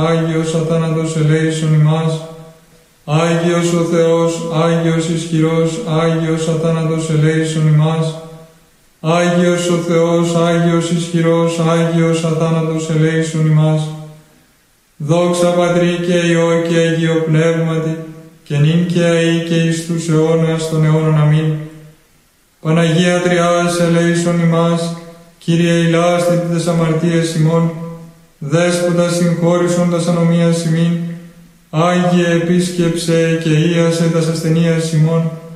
Άγιος αθάνατος ελέησον ημάς. Άγιος ο Θεός, Άγιος ισχυρός, Άγιος αθάνατος ελέησον ημάς. Άγιος ο Θεός, Άγιος ισχυρός, Άγιος αθάνατος ελέησον ημάς. Δόξα Πατρί και Υιό και Αγίο Πνεύματι, και νυν και αεί και εις τους αιώνας των αιώνων. αμήν. Παναγία Τριάς ελέησον ημάς, Κύριε ηλάστη τες αμαρτίες ημών, Δέσποτα συγχώρησον τας ανομίας ημίν, Άγιε επίσκεψε και ίασε τας ασθενείας ημών,